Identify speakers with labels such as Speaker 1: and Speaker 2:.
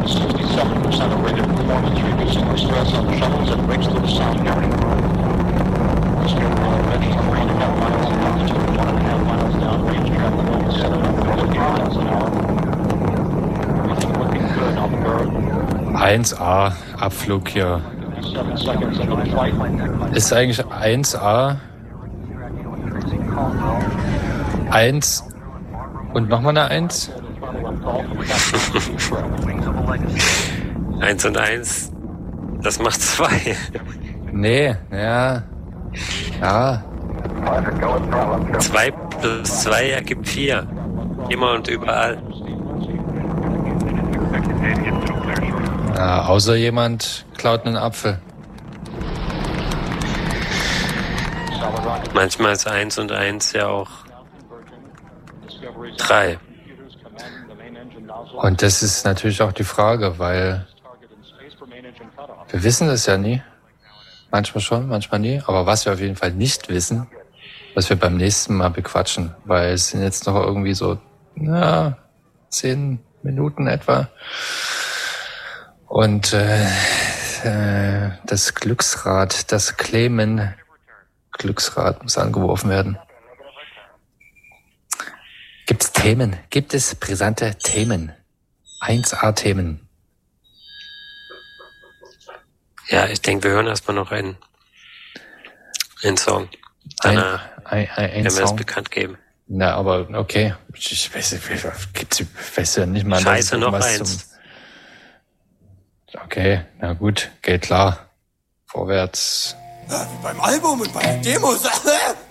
Speaker 1: 67% of rated performance, reducing the stress on the shuttles and brakes to the sound area. Already 3.5 miles in altitude, 1.5 miles downrange, traveling over 750 miles an hour. Everything looking good on the bird.
Speaker 2: 1A, Abflug hier.
Speaker 1: 7 seconds into the flight.
Speaker 2: Ist eigentlich 1A 1 und nochmal eine 1?
Speaker 3: 1 und 1, das macht 2.
Speaker 2: Nee, ja.
Speaker 3: 2 plus 2 ergibt 4. Immer und überall.
Speaker 2: Ja, außer jemand klaut einen Apfel.
Speaker 3: Manchmal ist 1 und 1 ja auch 3.
Speaker 2: Und das ist natürlich auch die Frage, weil wir wissen es ja nie. Manchmal schon, manchmal nie. Aber was wir auf jeden Fall nicht wissen, was wir beim nächsten Mal bequatschen, weil es sind jetzt noch irgendwie so 10 Minuten etwa. Und das Glücksrad, das Glücksrad muss angeworfen werden. Gibt's Themen? Gibt es brisante Themen? 1A-Themen.
Speaker 3: Ja, ich denke, wir hören erstmal noch einen Song. Danach werden wir es bekannt geben.
Speaker 2: Na, aber okay. Ich weiß ja nicht mal.
Speaker 3: Scheiße, noch eins.
Speaker 2: Okay, na gut, geht klar. Vorwärts.
Speaker 4: Ja, wie beim Album und bei den Demos.